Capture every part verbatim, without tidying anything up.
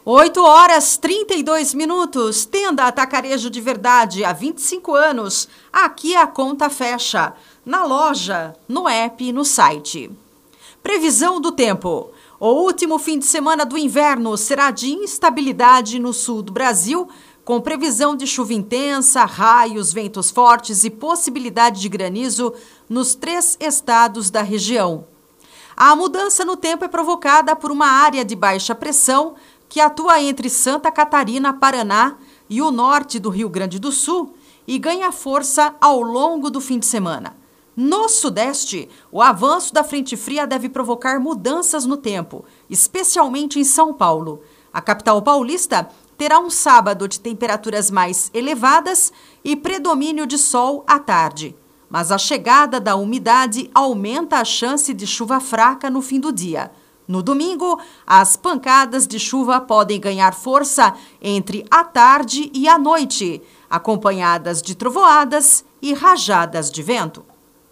oito horas trinta e dois minutos. Tenda Atacarejo de Verdade há vinte e cinco anos. Aqui a conta fecha. Na loja, no app e no site. Previsão do tempo. O último fim de semana do inverno será de instabilidade no sul do Brasil, com previsão de chuva intensa, raios, ventos fortes e possibilidade de granizo nos três estados da região. A mudança no tempo é provocada por uma área de baixa pressão que atua entre Santa Catarina, Paraná e o norte do Rio Grande do Sul e ganha força ao longo do fim de semana. No Sudeste, o avanço da frente fria deve provocar mudanças no tempo, especialmente em São Paulo. A capital paulista terá um sábado de temperaturas mais elevadas e predomínio de sol à tarde. Mas a chegada da umidade aumenta a chance de chuva fraca no fim do dia. No domingo, as pancadas de chuva podem ganhar força entre a tarde e a noite, acompanhadas de trovoadas e rajadas de vento.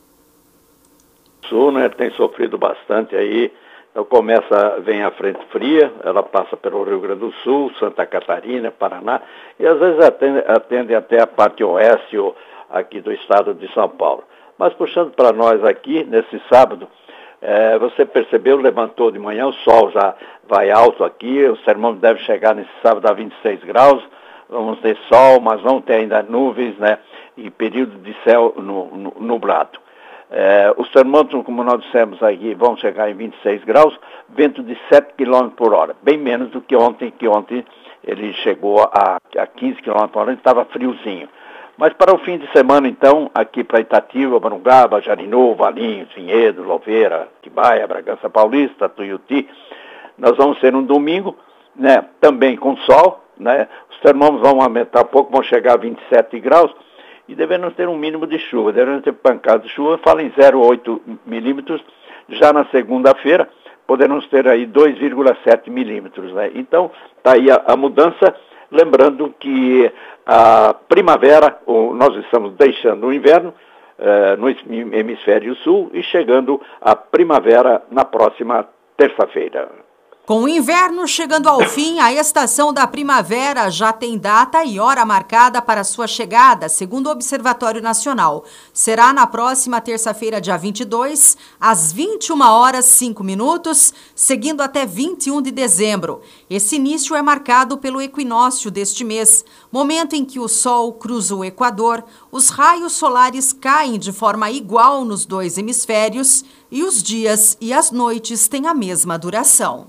Sul, né, tem sofrido bastante aí. Então começa, vem a frente fria, ela passa pelo Rio Grande do Sul, Santa Catarina, Paraná, e às vezes atende, atende até a parte oeste aqui do estado de São Paulo. Mas puxando para nós aqui, nesse sábado, é, você percebeu, levantou de manhã, o sol já vai alto aqui, o termômetro deve chegar nesse sábado a vinte e seis graus, vamos ter sol, mas vão ter ainda nuvens, né, e período de céu nublado. É, os termômetros, como nós dissemos aqui, vão chegar em vinte e seis graus, vento de sete quilômetros por hora, bem menos do que ontem, que ontem ele chegou a, a quinze quilômetros por hora, estava friozinho. Mas para o fim de semana, então, aqui para Itatiba, Marungaba, Jarinu, Valinhos, Vinhedo, Louveira, Tibaia, Bragança Paulista, Tuiuti, nós vamos ter um domingo, né, também com sol, né, os termômetros vão aumentar um pouco, vão chegar a vinte e sete graus, e devemos ter um mínimo de chuva, devemos ter pancadas de chuva, fala em zero vírgula oito milímetros, já na segunda-feira poderemos ter aí dois vírgula sete milímetros, né? Então, está aí a, a mudança, lembrando que a primavera, o, nós estamos deixando o inverno eh, no hemisfério sul e chegando a primavera na próxima terça-feira. Com o inverno chegando ao fim, a estação da primavera já tem data e hora marcada para sua chegada, segundo o Observatório Nacional. Será na próxima terça-feira, dia vinte e dois, às vinte e uma horas e cinco minutos, seguindo até vinte e um de dezembro. Esse início é marcado pelo equinócio deste mês, momento em que o Sol cruza o Equador, os raios solares caem de forma igual nos dois hemisférios e os dias e as noites têm a mesma duração.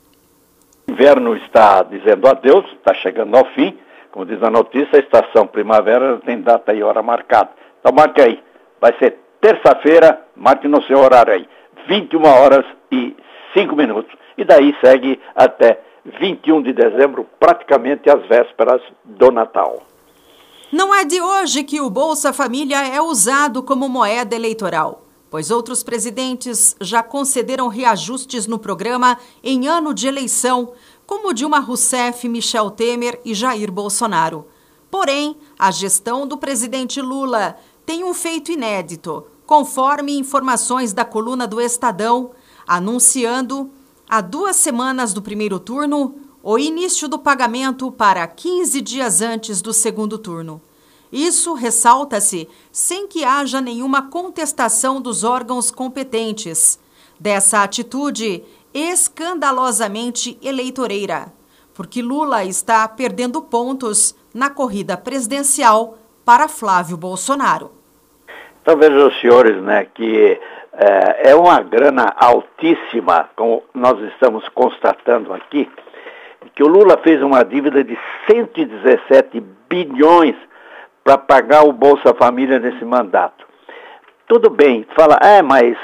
O inverno está dizendo adeus, está chegando ao fim. Como diz a notícia, a estação primavera tem data e hora marcada. Então marque aí, vai ser terça-feira, marque no seu horário aí, vinte e uma horas e cinco minutos. E daí segue até vinte e um de dezembro, praticamente às vésperas do Natal. Não é de hoje que o Bolsa Família é usado como moeda eleitoral, pois outros presidentes já concederam reajustes no programa em ano de eleição, como Dilma Rousseff, Michel Temer e Jair Bolsonaro. Porém, a gestão do presidente Lula tem um feito inédito, conforme informações da coluna do Estadão, anunciando, há duas semanas do primeiro turno, o início do pagamento para quinze dias antes do segundo turno. Isso, ressalta-se, sem que haja nenhuma contestação dos órgãos competentes. Dessa atitude escandalosamente eleitoreira, porque Lula está perdendo pontos na corrida presidencial para Flávio Bolsonaro. Então vejam os senhores, né, que é, é uma grana altíssima, como nós estamos constatando aqui, que o Lula fez uma dívida de cento e dezessete bilhões para pagar o Bolsa Família nesse mandato. Tudo bem, fala, é, mas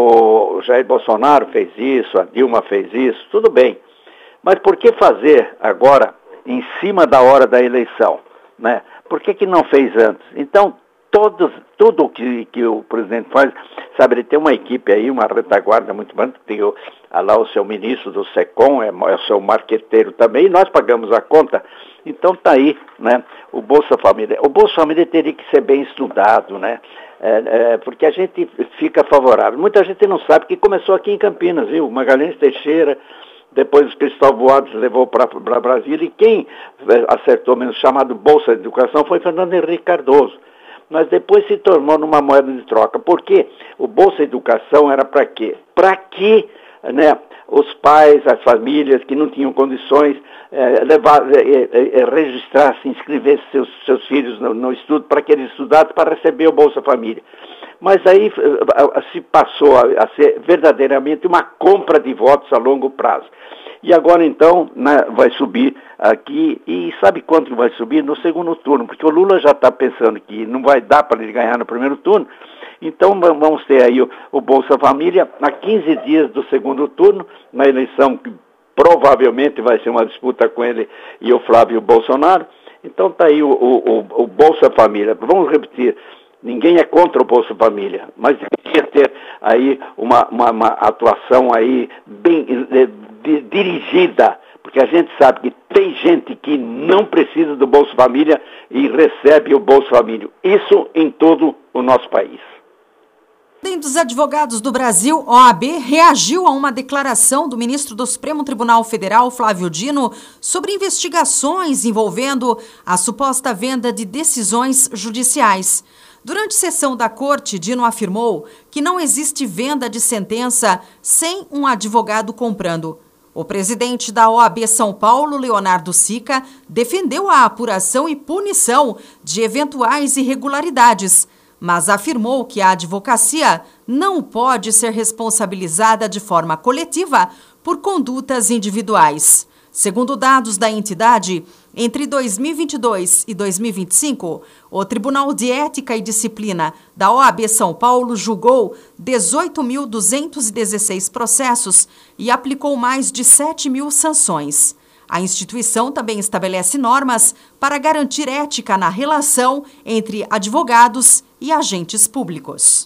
o Jair Bolsonaro fez isso, a Dilma fez isso, tudo bem. Mas por que fazer agora, em cima da hora da eleição, né? Por que que não fez antes? Então, todos, tudo que, que o presidente faz, sabe, ele tem uma equipe aí, uma retaguarda muito grande, tem o, lá o seu ministro do SECOM, é, é o seu marqueteiro também, e nós pagamos a conta. Então tá aí, né, o Bolsa Família. O Bolsa Família teria que ser bem estudado, né, é, é, porque a gente fica favorável. Muita gente não sabe que começou aqui em Campinas, viu, Magalhães Teixeira, depois o Cristóvão Alves levou para Brasília, e quem acertou menos, chamado Bolsa de Educação, foi Fernando Henrique Cardoso. Mas depois se tornou numa moeda de troca. Por quê? O Bolsa Educação era para quê? Para que, né, os pais, as famílias que não tinham condições, é, levar, é, é, registrassem, inscrevessem seus, seus filhos no, no estudo, para que eles estudassem para receber o Bolsa Família. Mas aí se passou a, a ser verdadeiramente uma compra de votos a longo prazo. E agora então, né, vai subir aqui, e sabe quanto vai subir? No segundo turno, porque o Lula já está pensando que não vai dar para ele ganhar no primeiro turno. Então vamos ter aí o, o Bolsa Família a quinze dias do segundo turno, na eleição que provavelmente vai ser uma disputa com ele e o Flávio Bolsonaro. Então está aí o, o, o Bolsa Família. Vamos repetir, ninguém é contra o Bolsa Família, mas deveria ter aí uma, uma, uma atuação aí bem de, de, dirigida, porque a gente sabe que tem gente que não precisa do Bolsa Família e recebe o Bolsa Família. Isso em todo o nosso país. A Ordem dos Advogados do Brasil, O A B, reagiu a uma declaração do ministro do Supremo Tribunal Federal, Flávio Dino, sobre investigações envolvendo a suposta venda de decisões judiciais. Durante sessão da corte, Dino afirmou que não existe venda de sentença sem um advogado comprando. O presidente da O A B São Paulo, Leonardo Sica, defendeu a apuração e punição de eventuais irregularidades, mas afirmou que a advocacia não pode ser responsabilizada de forma coletiva por condutas individuais. Segundo dados da entidade, entre dois mil e vinte e dois e dois mil e vinte e cinco, o Tribunal de Ética e Disciplina da O A B São Paulo julgou dezoito mil duzentos e dezesseis processos e aplicou mais de sete mil sanções. A instituição também estabelece normas para garantir ética na relação entre advogados e agentes públicos.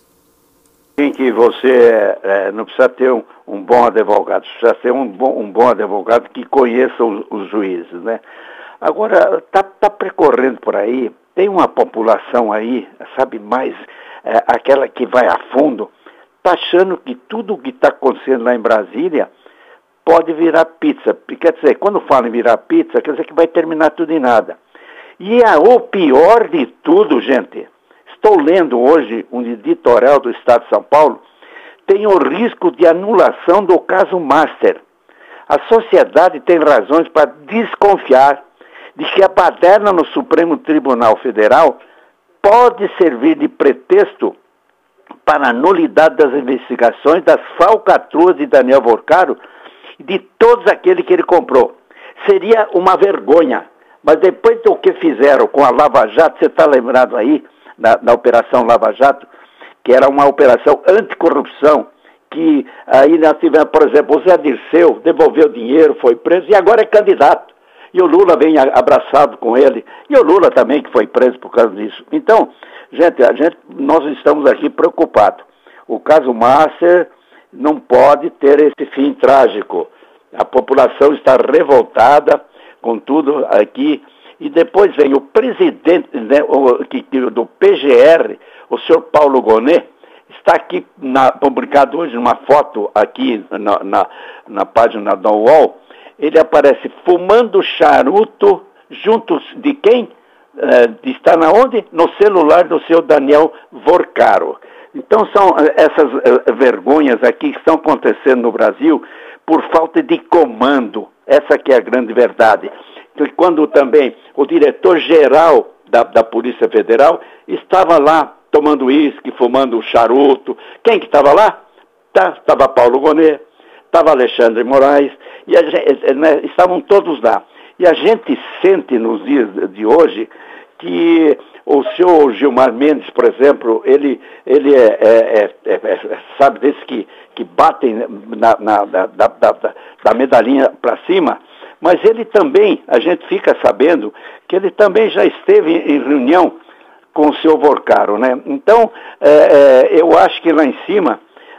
Em que você é, não precisa ter um, um bom advogado, precisa ter um bom, um bom advogado que conheça os, os juízes, né? Agora, está tá percorrendo por aí, tem uma população aí, sabe, mais é, aquela que vai a fundo, está achando que tudo o que está acontecendo lá em Brasília pode virar pizza. Quer dizer, quando fala em virar pizza, quer dizer que vai terminar tudo em nada. E a, o pior de tudo, gente, estou lendo hoje um editorial do Estado de São Paulo, tem o risco de anulação do caso Master. A sociedade tem razões para desconfiar de que a baderna no Supremo Tribunal Federal pode servir de pretexto para a nulidade das investigações das falcatruas de Daniel Vorcaro e de todos aqueles que ele comprou. Seria uma vergonha, mas depois do que fizeram com a Lava Jato, você está lembrado aí, na, na Operação Lava Jato, que era uma operação anticorrupção, que aí nós tivemos, por exemplo, o Zé Dirceu devolveu dinheiro, foi preso e agora é candidato. E o Lula vem abraçado com ele, e o Lula também que foi preso por causa disso. Então, gente, a gente nós estamos aqui preocupados. O caso Master não pode ter esse fim trágico. A população está revoltada com tudo aqui. E depois vem o presidente, né, o, que, do P G R, o senhor Paulo Gonet, está aqui na, publicado hoje uma foto aqui na, na, na página da U O L. Ele aparece fumando charuto junto de quem? Uh, está na onde? No celular do seu Daniel Vorcaro. Então são essas uh, vergonhas aqui que estão acontecendo no Brasil por falta de comando. Essa que é a grande verdade. Quando também o diretor-geral da, da Polícia Federal estava lá tomando uísque, fumando charuto. Quem que estava lá? Estava Paulo Gonet, estava Alexandre Moraes, e a gente, né, estavam todos lá. E a gente sente nos dias de hoje que o senhor Gilmar Mendes, por exemplo, ele, ele é, é, é, é sabe, desses que, que batem na, na, da, da, da, da medalhinha para cima, mas ele também, a gente fica sabendo que ele também já esteve em reunião com o senhor Vorcaro, né? Então, é, é, eu acho que lá em cima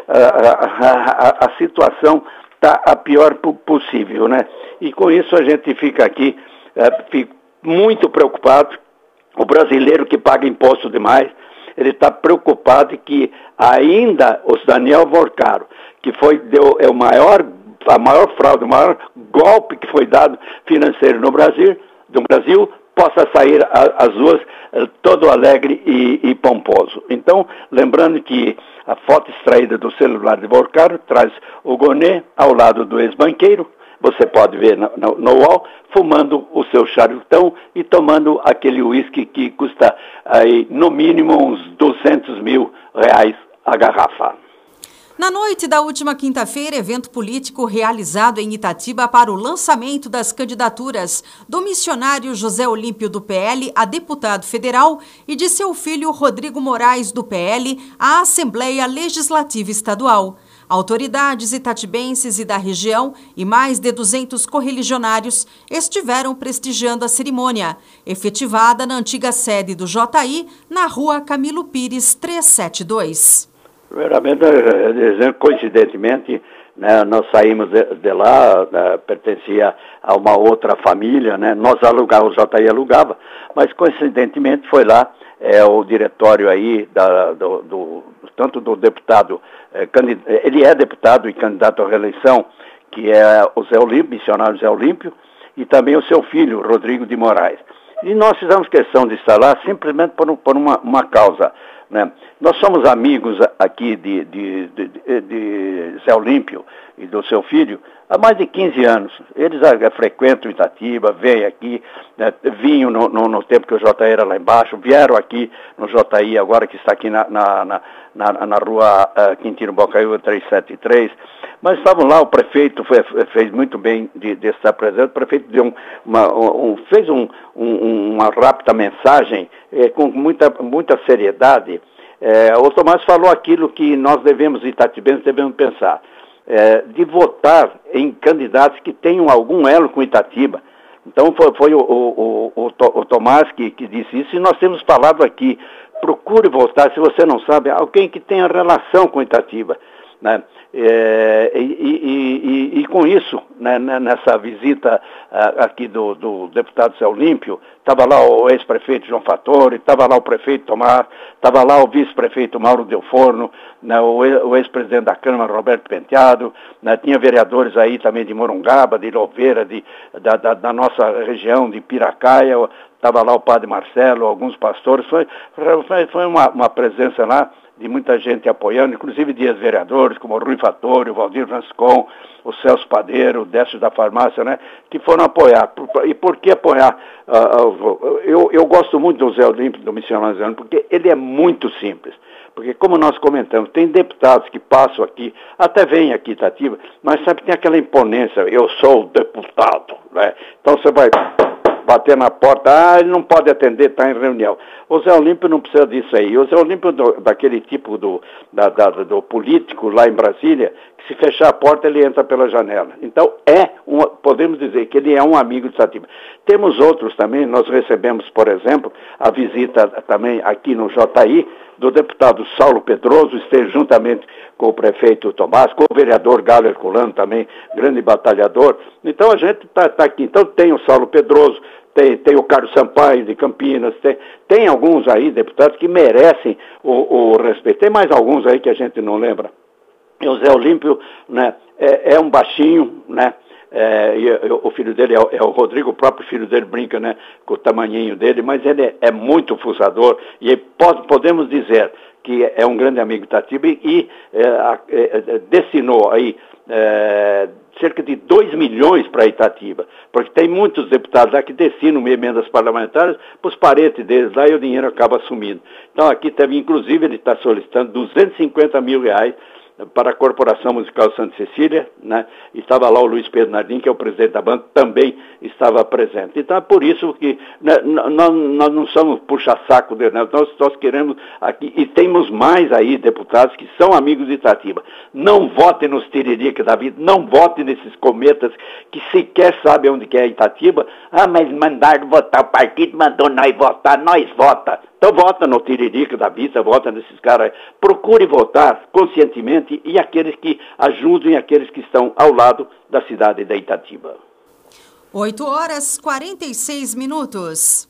a, a, a, a situação está a pior possível, né? E com isso a gente fica aqui é, fica muito preocupado. O brasileiro que paga imposto demais, ele está preocupado que ainda os Daniel Vorcaro, que foi, deu, é o maior a maior fraude, o maior golpe que foi dado financeiro no Brasil, do Brasil, possa sair às ruas todo alegre e, e pomposo. Então, lembrando que a foto extraída do celular de Volcano traz o Gonê ao lado do ex-banqueiro, você pode ver no, no, no wall, fumando o seu charutão e tomando aquele uísque que custa aí, no mínimo uns duzentos mil reais a garrafa. Na noite da última quinta-feira, evento político realizado em Itatiba para o lançamento das candidaturas do missionário José Olímpio do P L a deputado federal e de seu filho Rodrigo Moraes do P L à Assembleia Legislativa Estadual. Autoridades itatibenses e da região e mais de duzentos correligionários estiveram prestigiando a cerimônia, efetivada na antiga sede do J I, na rua Camilo Pires trezentos e setenta e dois. Primeiramente, coincidentemente, né, nós saímos de, de lá, né, pertencia a uma outra família, né, nós alugávamos, o J I alugava, mas coincidentemente foi lá é, o diretório aí, da, do, do, tanto do deputado, é, candid, ele é deputado e candidato à reeleição, que é o Zé Olímpio, missionário Zé Olímpio, e também o seu filho, Rodrigo de Moraes. E nós fizemos questão de estar lá simplesmente por, por uma, uma causa. Né? Nós somos amigos aqui de, de, de, de, de Zé Olímpio e do seu filho há mais de quinze anos. Eles a, a, frequentam Itatiba, vêm aqui, né, vinham no, no, no tempo que o J I era lá embaixo, vieram aqui no J I, agora que está aqui na, na, na, na, na rua uh, Quintino Bocaiúva trezentos e setenta e três, mas estavam lá, o prefeito foi, fez muito bem de, de estar presente, o prefeito deu um, uma, um, fez um, um, uma rápida mensagem eh, com muita, muita seriedade. Eh, o Tomás falou aquilo que nós devemos, itatibenses, devemos pensar. É, de votar em candidatos que tenham algum elo com Itatiba. Então foi, foi o, o, o, o Tomás que, que disse isso, e nós temos falado aqui, procure votar, se você não sabe, alguém que tenha relação com Itatiba. Né? É, e, e, e, e com isso, né, nessa visita uh, aqui do, do deputado Zé Olímpio, estava lá o ex-prefeito João Fattori, estava lá o prefeito Tomás, estava lá o vice-prefeito Mauro Del Forno, né, o ex-presidente da Câmara, Roberto Penteado, né, tinha vereadores aí também de Morungaba, de Louveira, de, da, da, da nossa região, de Piracaia, estava lá o padre Marcelo, alguns pastores, foi, foi, foi uma, uma presença lá de muita gente apoiando, inclusive de ex-vereadores, como o Rui Fattori, o Valdir Ranscon, o Celso Padeiro, o Décio da Farmácia, né, que foram apoiar. E por que apoiar? Uh, eu, eu gosto muito do Zé Olímpio, do missionário Zé Olímpio, porque ele é muito simples. Porque, como nós comentamos, tem deputados que passam aqui, até vêm aqui, Itatiba, mas sempre tem aquela imponência, eu sou o deputado, né? Então você vai bater na porta, ah, ele não pode atender, está em reunião. O Zé Olímpio não precisa disso aí. O Zé Olímpio, do, daquele tipo do, da, da, do político lá em Brasília, que se fechar a porta, ele entra pela janela. Então, é uma, podemos dizer que ele é um amigo de Itatiba. Temos outros também, nós recebemos, por exemplo, a visita também aqui no J I, do deputado Saulo Pedroso, esteve juntamente com o prefeito Tomás, com o vereador Galo Herculano também, grande batalhador. Então a gente está tá aqui. Então tem o Saulo Pedroso, tem, tem o Carlos Sampaio de Campinas, tem, tem alguns aí, deputados, que merecem o, o respeito. Tem mais alguns aí que a gente não lembra. E o Zé Olímpio, né, é, é um baixinho, né? É, e, e, o filho dele é, é o Rodrigo, o próprio filho dele brinca, né, com o tamanhinho dele, mas ele é, é muito fuçador e pode, podemos dizer que é um grande amigo de Itatiba e é, é, destinou aí é, cerca de dois milhões para Itatiba, porque tem muitos deputados lá que destinam emendas parlamentares para os parentes deles lá e o dinheiro acaba sumindo. Então aqui também, inclusive, ele está solicitando duzentos e cinquenta mil reais para a Corporação Musical Santa Cecília, né? Estava lá o Luiz Pedro Nardim, que é o presidente da banda, também estava presente. Então é por isso que, né, nós, nós não somos puxa-saco, né? nós, nós queremos aqui, e temos mais aí deputados que são amigos de Itatiba. Não votem nos tiririca da vida, não votem nesses cometas que sequer sabem onde que é Itatiba. Ah, mas mandaram votar, o partido mandou nós votar, nós vota. Então vota no Tiririca da Vida, vota nesses caras. Procure votar conscientemente e aqueles que ajudem aqueles que estão ao lado da cidade de Itatiba. oito horas e quarenta e seis minutos.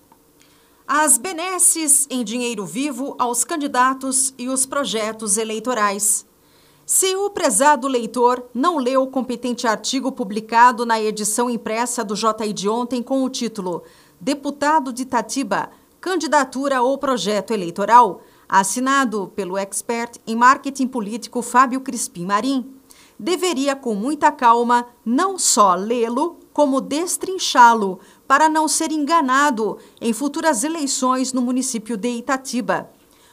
As benesses em dinheiro vivo aos candidatos e os projetos eleitorais. Se o prezado leitor não leu o competente artigo publicado na edição impressa do J I de ontem com o título Deputado de Itatiba, candidatura ou projeto eleitoral, assinado pelo expert em marketing político Fábio Crispim Marim, deveria com muita calma não só lê-lo, como destrinchá-lo, para não ser enganado em futuras eleições no município de Itatiba.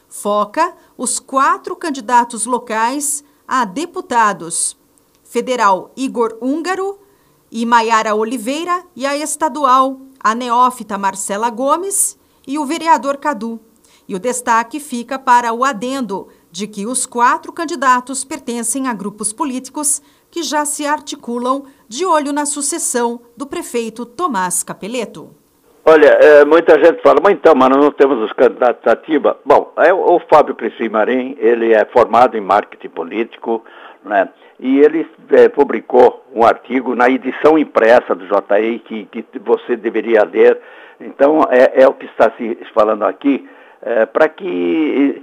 Foca os quatro candidatos locais a deputados: federal Igor Húngaro e Maiara Oliveira, e a estadual, a neófita Marcela Gomes e o vereador Cadu. E o destaque fica para o adendo de que os quatro candidatos pertencem a grupos políticos que já se articulam de olho na sucessão do prefeito Tomás Capeleto. Olha, é, muita gente fala, mas então, mano, não temos os candidatos da Itatiba. Bom, é, o Fábio Crispim Marim, ele é formado em marketing político, né? E ele é, publicou um artigo na edição impressa do J I que, que você deveria ler. Então, é, é o que está se falando aqui, é, para que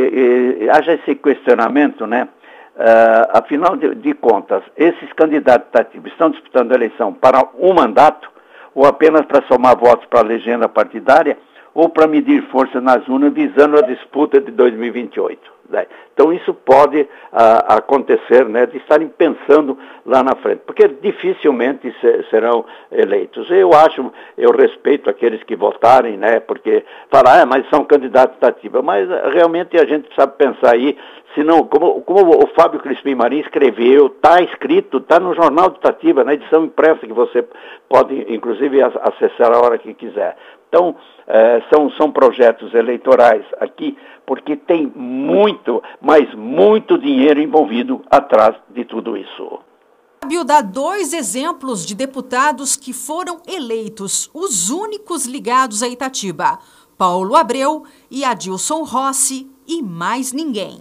é, é, haja esse questionamento, né? É, afinal de, de contas, esses candidatos da Itatiba estão disputando a eleição para um mandato, ou apenas para somar votos para a legenda partidária, ou para medir força nas urnas visando a disputa de dois mil e vinte e oito. Né? Então isso pode ah, acontecer, né, de estarem pensando lá na frente, porque dificilmente se, serão eleitos. Eu acho, eu respeito aqueles que votarem, né, porque falar, ah, mas são candidatos da Itatiba, mas realmente a gente precisa pensar aí, senão, como, como o Fábio Crispim Marim escreveu, está escrito, está no Jornal de Itatiba, na edição impressa, que você pode, inclusive, acessar a hora que quiser. Então, eh, são, são projetos eleitorais aqui, porque tem muito, mas muito dinheiro envolvido atrás de tudo isso. Fábio dá dois exemplos de deputados que foram eleitos, os únicos ligados a Itatiba: Paulo Abreu e Adilson Rossi, e mais ninguém.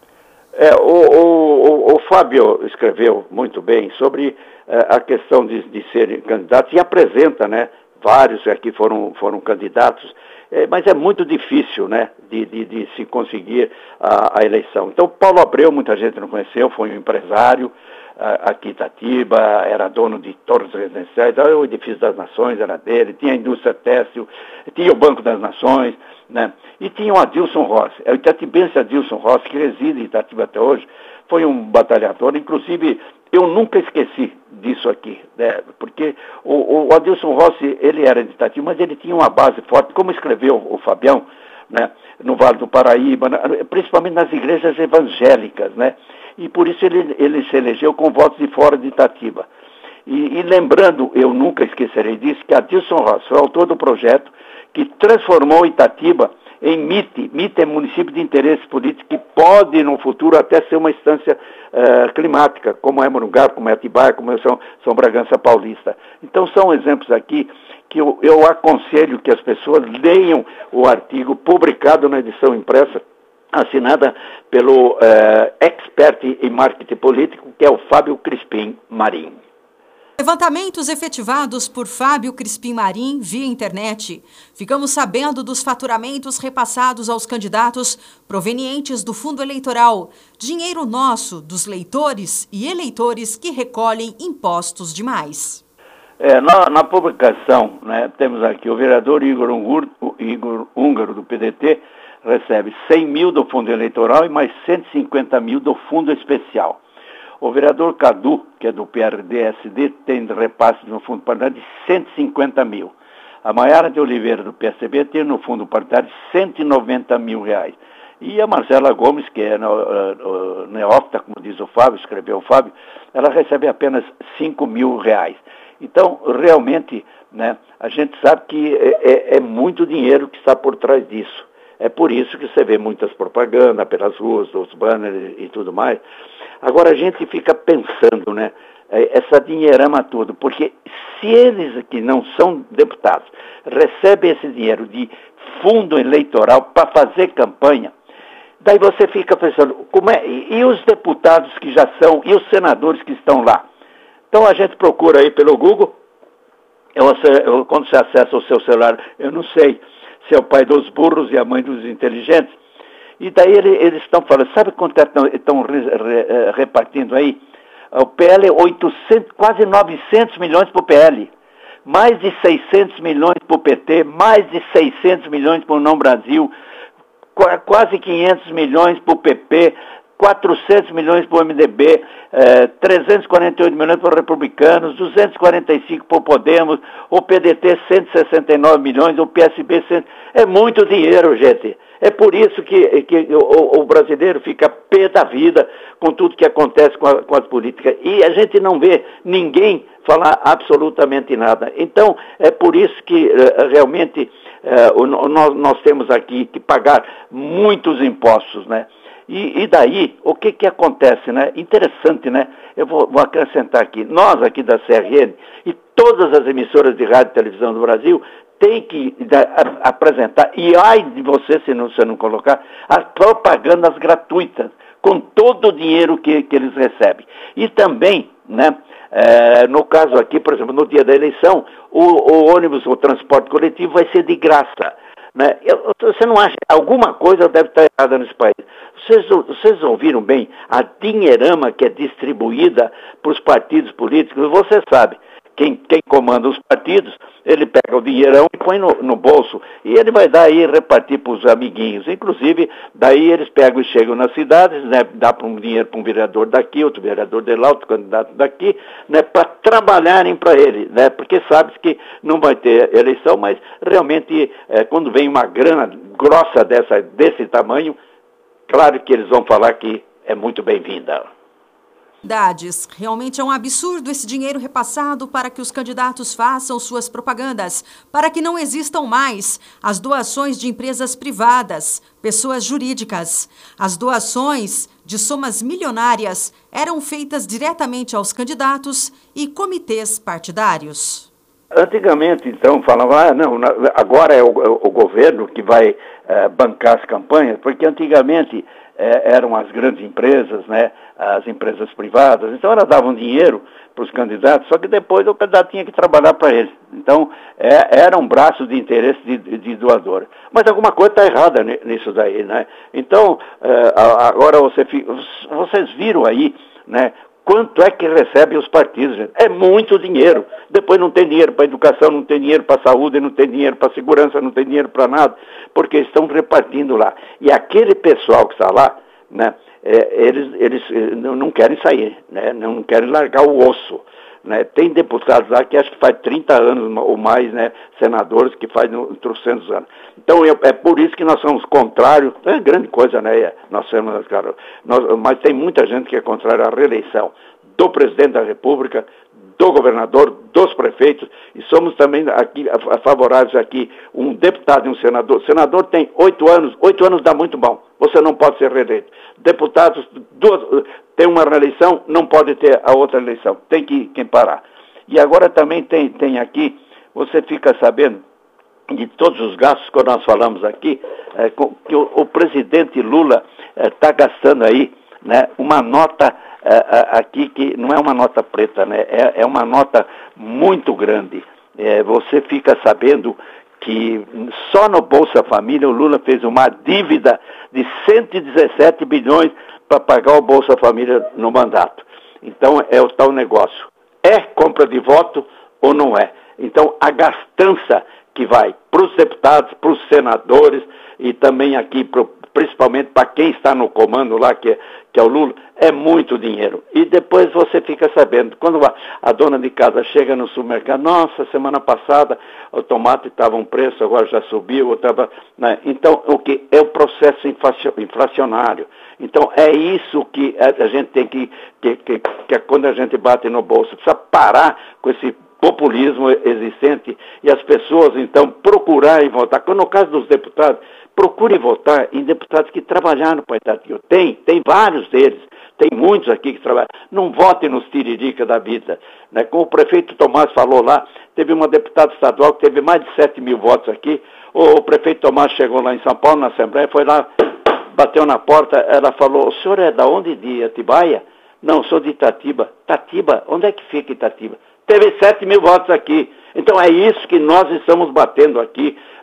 É, o, o, o Fábio escreveu muito bem sobre eh, a questão de, de serem candidatos e apresenta, né, vários aqui foram, foram candidatos, é, mas é muito difícil, né, de, de, de se conseguir a, a eleição. Então, Paulo Abreu, muita gente não conheceu, foi um empresário a, aqui em Itatiba, era dono de torres residenciais, o Edifício das Nações era dele, tinha a indústria têxtil, tinha o Banco das Nações, né, e tinha o Adilson Rossi, é o itatibense Adilson Rossi, que reside em Itatiba até hoje, foi um batalhador, inclusive eu nunca esqueci disso aqui, né? Porque o, o Adilson Rossi, ele era de Itatiba, mas ele tinha uma base forte, como escreveu o Fabião, né, no Vale do Paraíba, principalmente nas igrejas evangélicas, né? E por isso ele, ele se elegeu com votos de fora de Itatiba. E, e lembrando, eu nunca esquecerei disso, que Adilson Rossi foi autor do projeto que transformou Itatiba em M I T. M I T é município de interesse político que pode, no futuro, até ser uma instância uh, climática, como é Morungaba, como é Atibaia, como é São, São Bragança Paulista. Então, são exemplos aqui que eu, eu aconselho que as pessoas leiam o artigo publicado na edição impressa, assinada pelo uh, expert em marketing político, que é o Fábio Crispim Marim. Levantamentos efetivados por Fábio Crispim Marim via internet. Ficamos sabendo dos faturamentos repassados aos candidatos provenientes do fundo eleitoral, dinheiro nosso, dos leitores e eleitores que recolhem impostos demais. É, na, na publicação, né, temos aqui o vereador Igor, Ungur, Igor Húngaro, do P D T, recebe cem mil do fundo eleitoral e mais cento e cinquenta mil do fundo especial. O vereador Cadu, que é do P R D S D, tem repasse no fundo partidário de cento e cinquenta mil. A Maiara de Oliveira, do P S B, tem no fundo partidário cento e noventa mil reais. E a Marcela Gomes, que é neófita, como diz o Fábio, escreveu o Fábio, ela recebe apenas cinco mil reais. Então, realmente, né, a gente sabe que é, é, é muito dinheiro que está por trás disso. É por isso que você vê muitas propagandas pelas ruas, os banners e tudo mais. Agora a gente fica pensando, né, essa dinheirama toda, porque se eles que não são deputados recebem esse dinheiro de fundo eleitoral para fazer campanha, daí você fica pensando, como é, e os deputados que já são, e os senadores que estão lá? Então a gente procura aí pelo Google, eu, eu, quando você acessa o seu celular, eu não sei se é o pai dos burros e a mãe dos inteligentes, E daí ele, eles estão falando, sabe quanto estão re, re, repartindo aí? O P L, oitocentos, quase novecentos milhões para o P L, mais de seiscentos milhões para o P T, mais de seiscentos milhões para o Não Brasil, quase quinhentos milhões para o P P, quatrocentos milhões para o M D B, eh, trezentos e quarenta e oito milhões para os republicanos, duzentos e quarenta e cinco para o Podemos, o P D T cento e sessenta e nove milhões, o P S B cem. É muito dinheiro, gente. É por isso que, que o, o brasileiro fica pé da vida com tudo que acontece com, a, com as políticas. E a gente não vê ninguém falar absolutamente nada. Então, é por isso que uh, realmente uh, nós, nós temos aqui que pagar muitos impostos, né? E, e daí, o que que acontece, né? Interessante, né? Eu vou, vou acrescentar aqui. Nós aqui da C R N e todas as emissoras de rádio e televisão do Brasil tem que da, a, apresentar, e ai de você se não, se não colocar, as propagandas gratuitas, com todo o dinheiro que, que eles recebem. E também, né, é, no caso aqui, por exemplo, no dia da eleição, o, o ônibus, o transporte coletivo vai ser de graça. Né? Eu, você não acha, alguma coisa deve estar errada nesse país. Vocês, vocês ouviram bem a dinheirama que é distribuída para os partidos políticos? Você sabe. Quem, quem comanda os partidos, ele pega o dinheirão e põe no, no bolso. E ele vai dar aí repartir para os amiguinhos. Inclusive, daí eles pegam e chegam nas cidades, né, dá para um dinheiro para um vereador daqui, outro vereador de lá, outro candidato daqui, né, para trabalharem para ele, né, porque sabe que não vai ter eleição, mas realmente, é, quando vem uma grana grossa dessa, desse tamanho, claro que eles vão falar que é muito bem-vinda. Realmente é um absurdo esse dinheiro repassado para que os candidatos façam suas propagandas, para que não existam mais as doações de empresas privadas, pessoas jurídicas. As doações de somas milionárias eram feitas diretamente aos candidatos e comitês partidários. Antigamente, então, falavam, ah, não, agora é o, o governo que vai é, bancar as campanhas, porque antigamente é, eram as grandes empresas, né, as empresas privadas, então elas davam dinheiro para os candidatos, só que depois o candidato tinha que trabalhar para ele. Então, é, era um braço de interesse de, de doador. Mas alguma coisa está errada nisso daí, né? Então, é, agora você, vocês viram aí, né, quanto é que recebem os partidos, gente? É muito dinheiro. Depois não tem dinheiro para educação, não tem dinheiro para saúde, não tem dinheiro para segurança, não tem dinheiro para nada, porque estão repartindo lá. E aquele pessoal que está lá, né, é, eles, eles não querem sair, né, não querem largar o osso. Né? Tem deputados lá que acho que faz trinta anos ou mais, né, senadores que fazem trocentos anos. Então é, é por isso que nós somos contrários, é grande coisa, né? Nós somos, cara, nós, mas tem muita gente que é contrária à reeleição do presidente da República, do governador, dos prefeitos, e somos também aqui favoráveis aqui, um deputado e um senador. O senador tem oito anos, oito anos dá muito bom, você não pode ser reeleito. Deputados, duas, tem uma reeleição, não pode ter a outra eleição, tem que, que parar. E agora também tem, tem aqui, você fica sabendo de todos os gastos que nós falamos aqui, é, que o, o presidente Lula está é, gastando aí, né, uma nota é, aqui que não é uma nota preta, né, é, é uma nota muito grande. É, você fica sabendo que só no Bolsa Família o Lula fez uma dívida de cento e dezessete bilhões para pagar o Bolsa Família no mandato. Então é o tal negócio. É compra de voto ou não é? Então a gastança que vai para os deputados, para os senadores e também aqui, pro, principalmente para quem está no comando lá, que é, que é o Lula, é muito dinheiro. E depois você fica sabendo, quando a, a dona de casa chega no supermercado, nossa, semana passada o tomate estava um preço, agora já subiu, tava, né? Então, o que é o processo inflacionário. Então, é isso que a, a gente tem que, que, que, que é quando a gente bate no bolso, precisa parar com esse populismo existente e as pessoas, então, procurarem votar. Quando no caso dos deputados, procure votar em deputados que trabalharam para a Itatiba. Tem, tem vários deles, tem muitos aqui que trabalham. Não votem nos tiririca da vida. Né? Como o prefeito Tomás falou lá, teve uma deputada estadual que teve mais de sete mil votos aqui. O, o prefeito Tomás chegou lá em São Paulo, na Assembleia, foi lá, bateu na porta, ela falou, o senhor é da onde? De Atibaia? Não, sou de Itatiba. Itatiba? Onde é que fica Itatiba? Teve sete mil votos aqui. Então é isso que nós estamos batendo aqui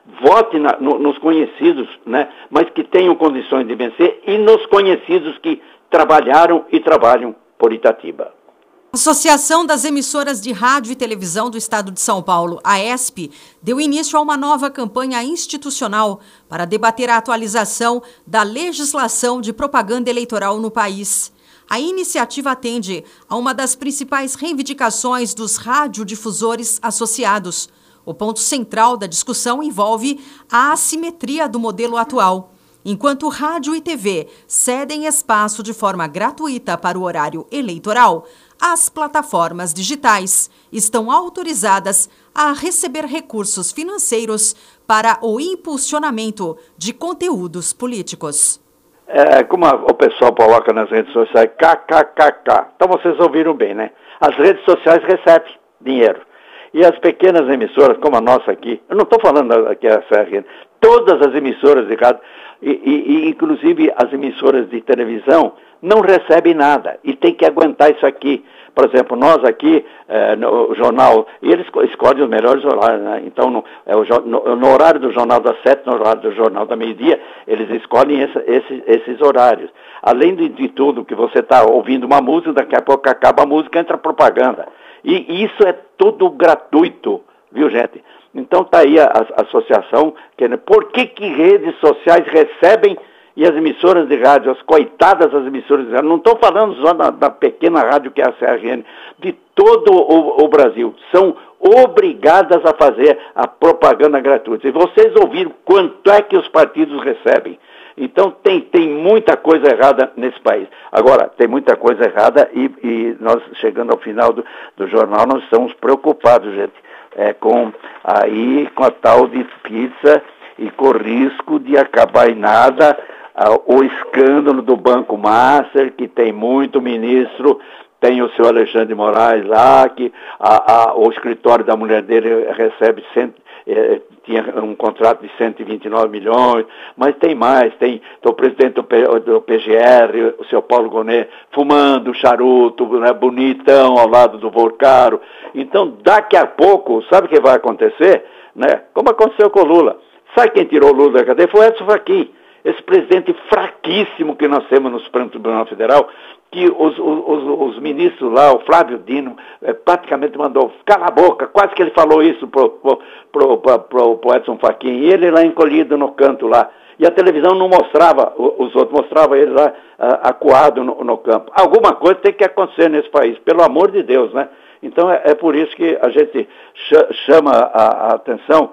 vote na, no, nos conhecidos, né? Mas que tenham condições de vencer, e nos conhecidos que trabalharam e trabalham por Itatiba. A Associação das Emissoras de Rádio e Televisão do Estado de São Paulo, a E S P, deu início a uma nova campanha institucional para debater a atualização da legislação de propaganda eleitoral no país. A iniciativa atende a uma das principais reivindicações dos radiodifusores associados. O ponto central da discussão envolve a assimetria do modelo atual. Enquanto rádio e T V cedem espaço de forma gratuita para o horário eleitoral, as plataformas digitais estão autorizadas a receber recursos financeiros para o impulsionamento de conteúdos políticos. É, como a, o pessoal coloca nas redes sociais, kkkk. Então vocês ouviram bem, né? As redes sociais recebem dinheiro. E as pequenas emissoras, como a nossa aqui, eu não estou falando aqui a C R N, todas as emissoras de rádio, e, e, e inclusive as emissoras de televisão, não recebem nada e tem que aguentar isso aqui. Por exemplo, nós aqui, é, no jornal, e eles escolhem os melhores horários, né? Então, no, é, o, no, no horário do Jornal das Sete, no horário do Jornal da Meio-Dia, eles escolhem esse, esse, esses horários. Além de, de tudo, que você está ouvindo uma música, daqui a pouco acaba a música, entra propaganda. E isso é tudo gratuito, viu, gente? Então está aí a, a associação, que, por que que redes sociais recebem e as emissoras de rádio, as coitadas das emissoras de rádio, não estou falando só da, da pequena rádio que é a C R N, de todo o, o Brasil, são obrigadas a fazer a propaganda gratuita. E vocês ouviram quanto é que os partidos recebem. Então tem, tem muita coisa errada nesse país. Agora, tem muita coisa errada e, e nós, chegando ao final do, do jornal, nós estamos preocupados, gente, é, com, aí, com a tal de pizza e com o risco de acabar em nada ah, o escândalo do Banco Master, que tem muito ministro, tem o seu Alexandre de Moraes lá, que a, a, o escritório da mulher dele recebe cento, eh, tinha um contrato de cento e vinte e nove milhões, mas tem mais, tem, tem o presidente do, P, do P G R, o seu Paulo Gonet, fumando charuto, né, bonitão, ao lado do Vorcaro. Então, daqui a pouco, sabe o que vai acontecer? Né? Como aconteceu com o Lula. Sabe quem tirou o Lula da cadeia? Foi o Edson Fachin, esse presidente fraquíssimo que nós temos no Supremo Tribunal Federal, que os, os, os ministros lá, o Flávio Dino, é, praticamente mandou cala a boca, quase que ele falou isso pro, pro, pro, pro, pro Edson Fachin, e ele lá encolhido no canto lá. E a televisão não mostrava, os outros mostravam ele lá uh, acuado no, no campo. Alguma coisa tem que acontecer nesse país, pelo amor de Deus, né? Então é, é por isso que a gente chama a, a atenção,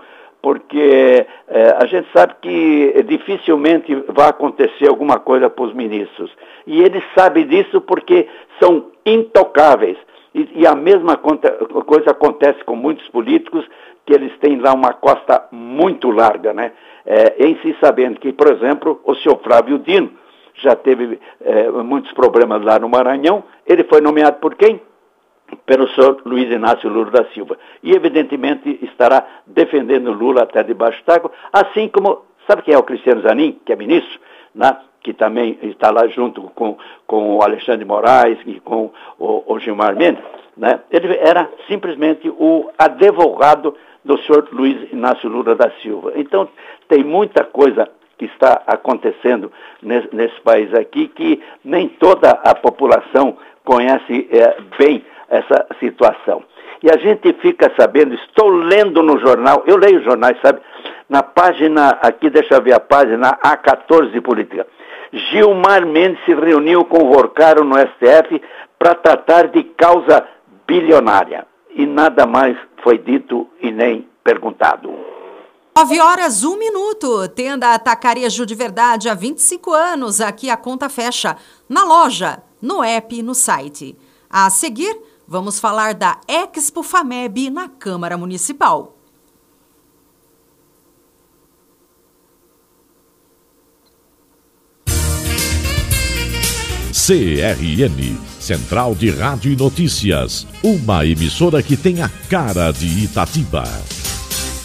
porque é, a gente sabe que dificilmente vai acontecer alguma coisa para os ministros. E eles sabem disso porque são intocáveis. E, e a mesma coisa acontece com muitos políticos, que eles têm lá uma costa muito larga, né? É, em se sabendo que, por exemplo, o senhor Flávio Dino já teve é, muitos problemas lá no Maranhão. Ele foi nomeado por quem? Pelo senhor Luiz Inácio Lula da Silva. E, evidentemente, estará defendendo Lula até debaixo d'água, assim como, sabe quem é o Cristiano Zanin, que é ministro, né? Que também está lá junto com, com o Alexandre de Moraes e com o, o Gilmar Mendes, né? Ele era simplesmente o advogado do senhor Luiz Inácio Lula da Silva. Então, tem muita coisa que está acontecendo nesse, nesse país aqui, que nem toda a população conhece é, bem essa situação. E a gente fica sabendo, estou lendo no jornal, eu leio jornais, sabe? Na página, aqui deixa eu ver a página A quatorze de Política. Gilmar Mendes se reuniu com o Vorcaro no S T F para tratar de causa bilionária. E nada mais foi dito e nem perguntado. nove horas, um minuto. Tenda Atacarejo de Verdade há vinte e cinco anos. Aqui a conta fecha. Na loja, no app e no site. A seguir, vamos falar da Expo Fameb na Câmara Municipal. C R N, Central de Rádio e Notícias, uma emissora que tem a cara de Itatiba.